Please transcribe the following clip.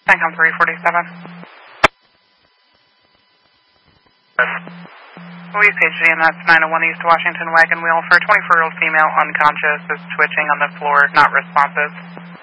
CENTCOM 347. Louise Page, and that's 901 East Washington Wagon Wheel for a 24-year-old female unconscious, is twitching on the floor, not responsive.